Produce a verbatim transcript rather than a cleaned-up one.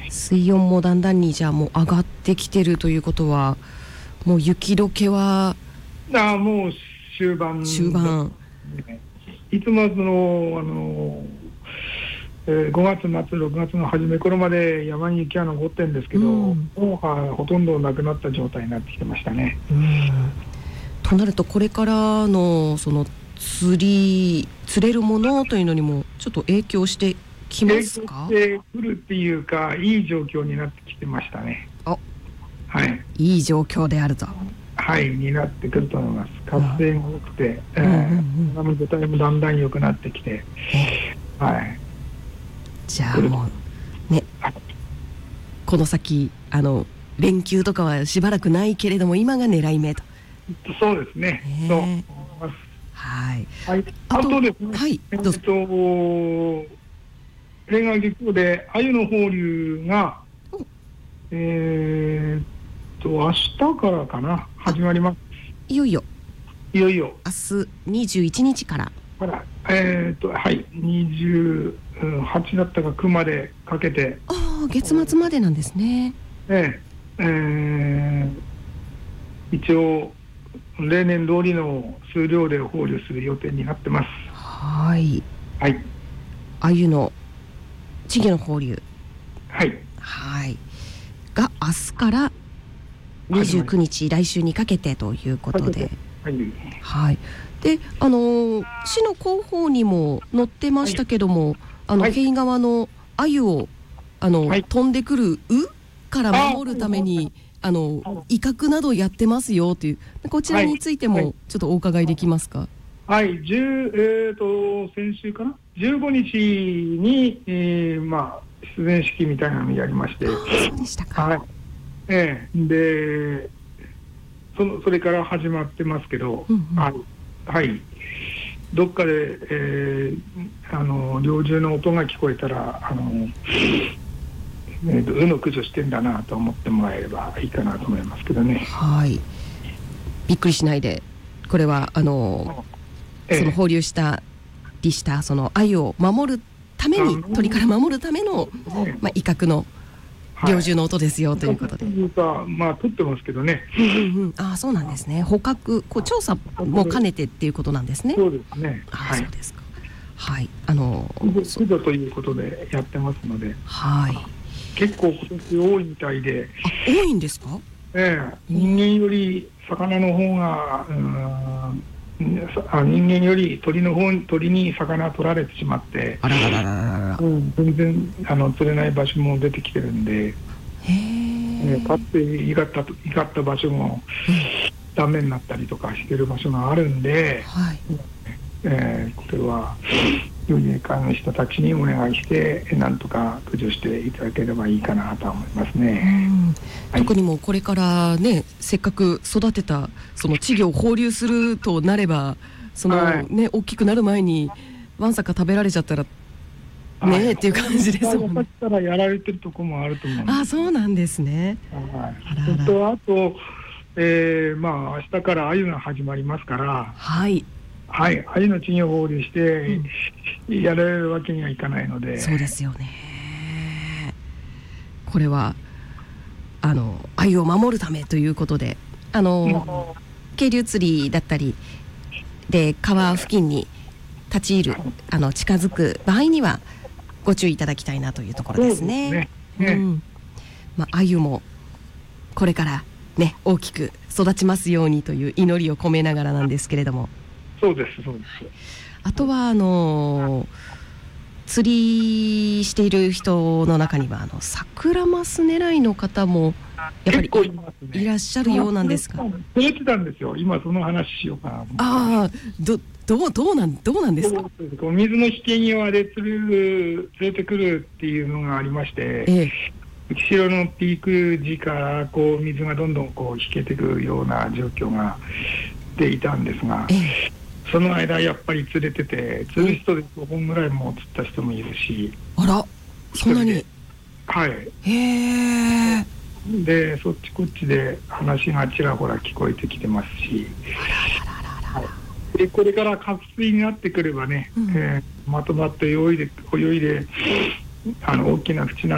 水温もだんだんにじゃあもう上がってきてるということは、もう雪解けはあもう終盤終盤、 いつもそのあの、えー、ごがつ末ろくがつの初め頃まで山に雪が残ってるんですけど、うん、もうはほとんどなくなった状態になってきてましたね。 うん、となるとこれからのその釣り釣れるものというのにもちょっと影響してきますか？ 影響してくるっていうか、いい状況になってきてましたね。 あ、 はい、 いい状況であると、 はい、になってくると思います。活性が多くて、うん、えー、うん、状態もだんだん良くなってきて、はい。 じゃあもうね、この先あの連休とかはしばらくないけれども、今が狙い目と。 そうですね。 ね、 そう思います。 はい。 はい、あとですね、 はい、 えっと恋愛漁協で鮎の放流が、うん、えー、っと明日からかな始まります。 いよいよいよいよ明日にじゅういちにちからから、えー、っとはいにじゅうはちだったかくまでかけて、 ああ月末までなんですね。 えーえー、一応例年通りの数量で放流する予定になってます。 はいはい。 鮎の稚魚の放流、 はいはいが明日からにじゅうくにち、来週にかけてということで、 はい、 はい、であの市の広報にも載ってましたけども、はい、あの塀側の鮎をあの、はい、飛んでくる鵜から守るためにあの威嚇などやってますよという、こちらについてもちょっとお伺いできますか？ はい、じゅうえー、と先週かなじゅうごにちに、えーまあ、出演式みたいなのをやりまして、 そうでしたか。 はい、えー、で そ, のそれから始まってますけど、うんうん、はい、はい、どっかで、えー、あの猟銃の音が聞こえたらあの、えー、と鵜の駆除してんだなと思ってもらえればいいかなと思いますけどね。 はい、びっくりしないで、これはあのその放流したりしたその鮎を守るために、鳥から守るための、まあ、威嚇の猟銃の音ですよということで、 はい、まあ取ってますけどね、 うんうんうん、あ、そうなんですね。捕獲、こう調査も兼ねてっていうことなんですね。 そうですね。 あ、はい、そうですか。はい、あの駆除ということでやってますので、 はい、 結構今年多いみたいで。 あ、多いんですか？ ええ、人間より魚の方が、うん、人間より鳥の方鳥に魚取られてしまって、 あららららら、 うん、全然あの釣れない場所も出てきてるんで、 へー、 かつていがったいがった場所もダメになったりとかしてる場所があるんで、 はい、 えー、これは漁業関の人たちにお願いしてなんとか駆除していただければいいかなと思いますね。 うん、はい、特にもうこれからね、せっかく育てたその稚魚を放流するとなれば、その、はい、ね、大きくなる前にわんさか食べられちゃったらねえ、はい、っていう感じですもんね。 さっきからやられてるとこもあると思うんです。 あ、そうなんですね。 はい、あとあと、えー、まあ明日から鮎が始まりますから、 はい、 はい、鮎の稚魚を放流して、うん、やられるわけにはいかないので。 そうですよね。これはあの鮎を守るためということで、あの、うん、渓流釣りだったりで川付近に立ち入る、あの近づく場合にはご注意いただきたいなというところですね。 そうですね。ね、うん、 まあ、鮎もこれからね、大きく育ちますようにという祈りを込めながらなんですけれども。 そうですそうです。 あとはあの釣りしている人の中にはあのサクラマス狙いの方もやっぱり い,、ね、いらっしゃるようなんですが、 釣れてたんですよ。今その話しようかな。 ああ、どどうどうなんどうなんですか。 水の引け際で釣れる釣れてくるっていうのがありまして、ええ、後ろのピーク時からこう水がどんどんこう引けてくるような状況が出ていたんですが、ええ、その間やっぱり釣れてて、釣る人でごほんぐらいも釣った人もいるし。 あら、そんなに。 はい。 へえ。 でそっちこっちで話がちらほら聞こえてきてますし、はい、でこれから渇水になってくればね、うん、えー、まとまって泳いで泳いであの大きな淵